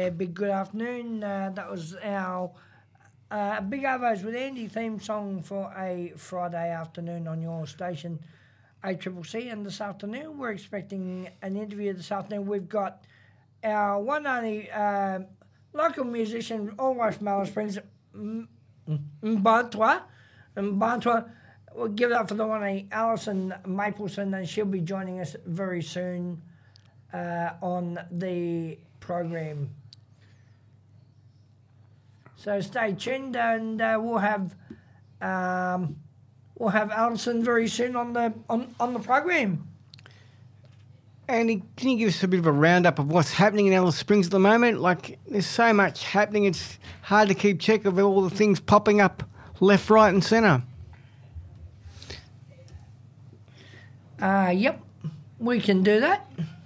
there, big good afternoon. That was our Big Arvos with Andy theme song for a Friday afternoon on your station, ACCC. And this afternoon, we're expecting an interview this afternoon. We've got our one only local musician, all the way from Alice Springs, Mbantua. We'll give it up for the one, Alison Mapleson, and she'll be joining us very soon on the program. So stay tuned, and we'll have Alison very soon on the program. Andy, can you give us a bit of a roundup of what's happening in Alice Springs at the moment? Like, there's so much happening, it's hard to keep check of all the things popping up left, right and centre. Yep, we can do that.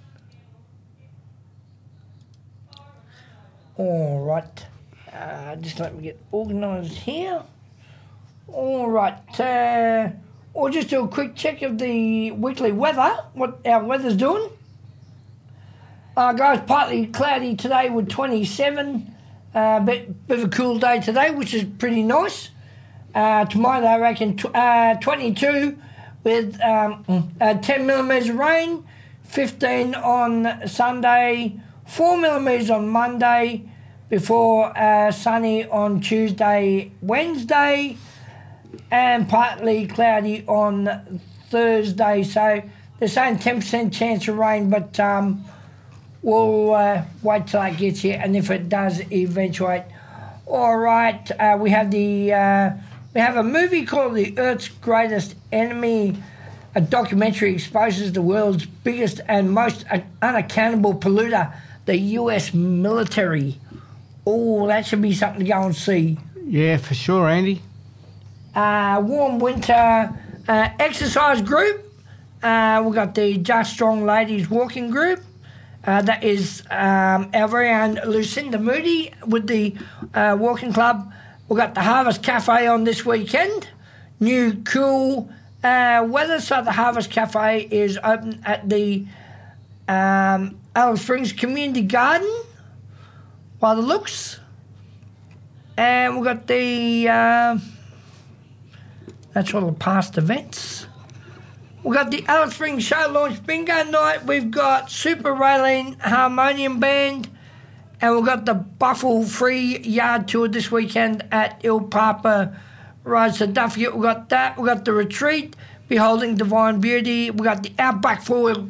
All right. Just let me get organised here. All right. We'll just do a quick check of the weekly weather, what our weather's doing. Guys, partly cloudy today with 27. Bit of a cool day today, which is pretty nice. Tomorrow, I reckon 22 with 10 millimetres of rain, 15 on Sunday, 4 millimetres on Monday, before sunny on Tuesday, Wednesday, and partly cloudy on Thursday. So they're saying 10% chance of rain, but we'll wait till that gets here, and if it does eventuate. All right, we have a movie called The Earth's Greatest Enemy. A documentary exposes the world's biggest and most unaccountable polluter, the US military. Oh, that should be something to go and see. Yeah, for sure, Andy. Warm winter exercise group. We've got the Just Strong Ladies Walking Group. That is our very own Lucinda Moody with the Walking Club. We've got the Harvest Cafe on this weekend. New cool weather, so the Harvest Cafe is open at the Alice Springs Community Garden, by the looks. And we've got the, that's all the past events. We've got the Alice Springs Show Launch Bingo Night. We've got Super Raylene Harmonium Band. And we've got the Buffalo Free Yard Tour this weekend at Il Papa Road. So don't forget, we've got that. We've got the Retreat, Beholding Divine Beauty. We've got the Outback Four-Wheel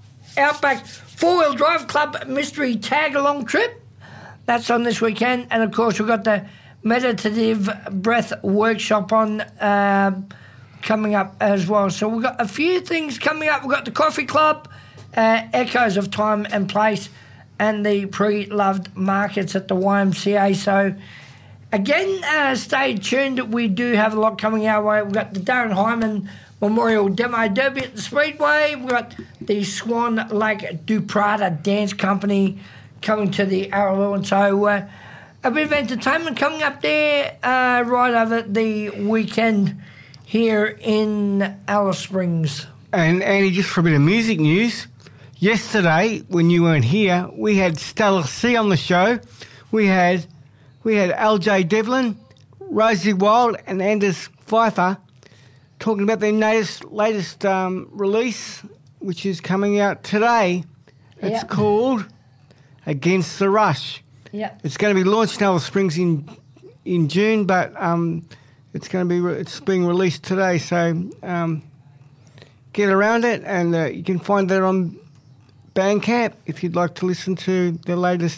Drive Club Mystery Tag-Along Trip. That's on this weekend. And, of course, we've got the Meditative Breath Workshop on coming up as well. So we've got a few things coming up. We've got the Coffee Club, Echoes of Time and Place, and the Pre-Loved Markets at the YMCA. So, again, stay tuned. We do have a lot coming our way. We've got the Darren Hyman Memorial Demo Derby at the Speedway. We've got the Swan Lake Duprada Dance Company coming to the Araloo. And so a bit of entertainment coming up there right over the weekend here in Alice Springs. And Andy, just for a bit of music news, yesterday when you weren't here, we had Stella C on the show. We had LJ Devlin, Rosie Wild and Anders Pfeiffer talking about their latest release, which is coming out today. It's called Against the Rush. Yeah, it's going to be launched in Alice Springs in June, but it's being released today. So get around it, and you can find that on Bandcamp if you'd like to listen to the latest